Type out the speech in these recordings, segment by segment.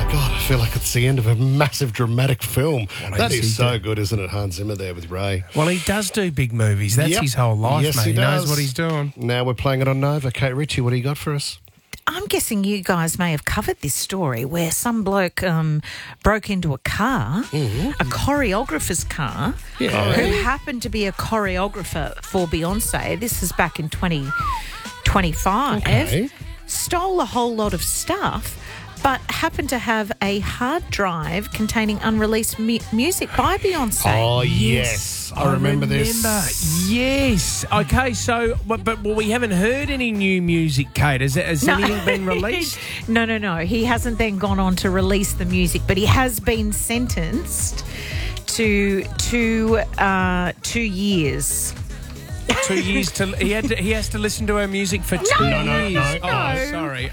God, I feel like it's the end of a massive dramatic film. Well, That yes, is he so did. good, isn't it, Hans Zimmer there with Ray? Well, he does do big movies. That's Yep. his whole life, Yes, mate. he He knows does. what he's doing. Now we're playing it on Nova. Kate Ritchie, what do you got for us? I'm guessing you guys may have covered this story where some bloke broke into a car, a choreographer's car, Yeah. who happened to be a choreographer for Beyonce. This is back in 2025. Okay. Stole a whole lot of stuff, but happened to have a hard drive containing unreleased music by Beyonce. Oh, yes. I remember this. Yes. Okay, so, but we haven't heard any new music, Kate. Has anything been released? No. He hasn't then gone on to release the music, but he has been sentenced to 2 years. 2 years to he has to listen to her music for 2 years. no. Oh, sorry.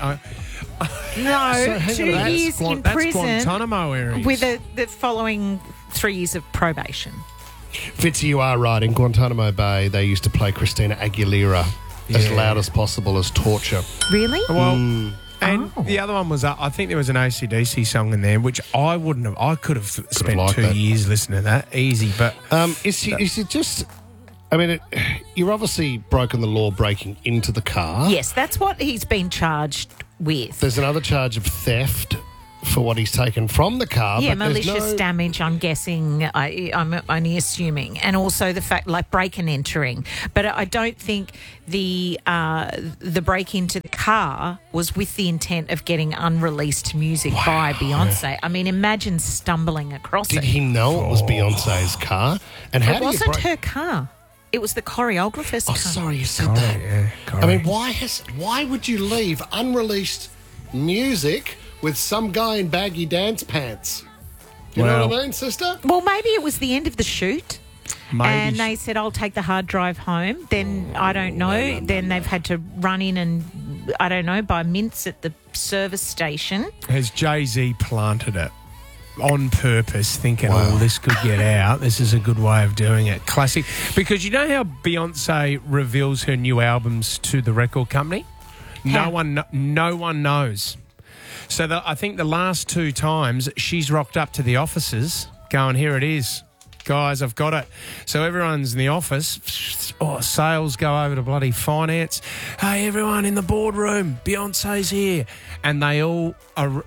No, So, hang 2 on, years in That's prison Guantanamo areas. with the following 3 years of probation. Fitzy, you are right. In Guantanamo Bay, they used to play Christina Aguilera as Yeah. loud as possible as torture. Really? Well, and the other one was, I think there was an AC/DC song in there, which I wouldn't have. I could have spent liked 2 that. years listening to that, easy. But Is it just... I mean, you're obviously broken the law breaking into the car. Yes, that's what he's been charged with. There's another charge of theft for what he's taken from the car. Yeah, but there's malicious no... damage, I'm guessing. I'm only assuming. And also the fact, like, break and entering. But I don't think the break into the car was with the intent of getting unreleased music by Beyonce. I mean, imagine stumbling across Did it. he know it was Beyonce's car? And how It do you wasn't break... her car. It was the choreographer's Oh, car. sorry, you said that. yeah, I mean, correct. why would you leave unreleased music with some guy in baggy dance pants? You know what I Well- mean, sister? Well, maybe it was the end of the shoot. maybe And they said, I'll take the hard drive home. Then, I don't know, then they've had to run in and, I don't know, buy mints at the service station. has Jay-Z planted it on purpose, thinking, oh, this could get out. This is a good way of doing it. Classic. Because you know how Beyonce reveals her new albums to the record company? How? No one knows. So I think the last 2 times she's rocked up to the offices going, here it is. Guys, I've got it. So everyone's in the office. Oh, sales go over to bloody finance. Hey, everyone in the boardroom, Beyonce's here, and they all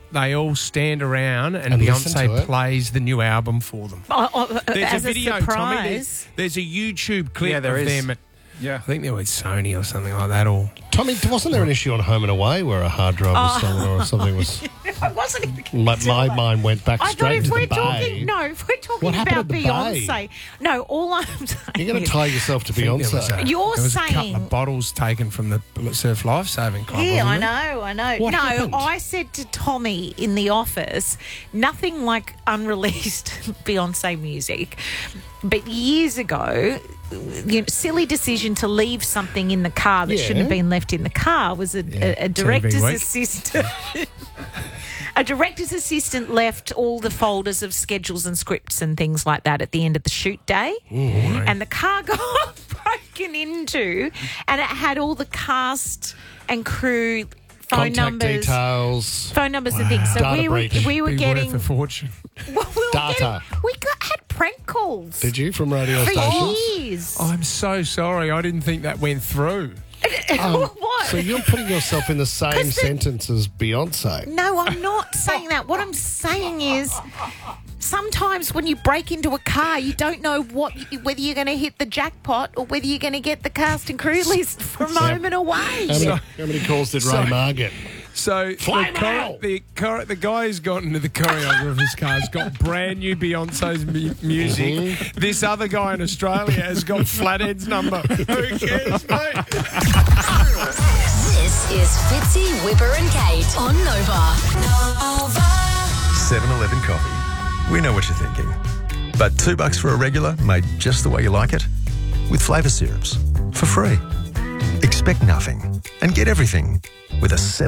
stand around and listen to Beyonce it. plays the new album for them. There's as a video, Tommy. surprise. There's a YouTube clip Yeah, there of is. them. Yeah. I think they're with Sony or something like that. Or Tommy, wasn't there an issue on Home and Away where a hard drive was stolen or something was... I wasn't even My mind went back I thought straight if to we're the bay. talking, if we're talking What happened about at the Beyonce, Bay? no, all I'm saying You're going is, to tie yourself to There was Beyonce. You're there was a couple saying- of bottles taken from the Surf Lifesaving Club. yeah, wasn't I there? know. What happened? I said to Tommy in the office, nothing like unreleased Beyonce music. But years ago, silly decision to leave something in the car that shouldn't have been left in the car was a director's TV week. assistant. A director's assistant left all the folders of schedules and scripts and things like that at the end of the shoot day. And the car got broken into, and it had all the cast and crew phone Contact numbers. details. Phone numbers and things. So Data breach. we were Be getting worth a fortune. Data. had prank calls. Did you from radio For stations? years. I'm so sorry. I didn't think that went through. What? So you're putting yourself in the same 'Cause the- sentence as Beyonce. No, I'm not saying that. What I'm saying is sometimes when you break into a car, you don't know whether you're going to hit the jackpot or whether you're going to get the cast and crew list from Home and Away. How many calls did Ray Mar get? So Fly mail! the guy who's got into the choreographer's car has got brand new Beyonce's music. Mm-hmm. This other guy in Australia has got Flathead's number. Who cares, mate? This is Fitzy, Whipper and Kate on Nova. 7-Eleven coffee. We know what you're thinking. But $2 for a regular made just the way you like it? With flavour syrups. For free. Expect nothing and get everything with a 7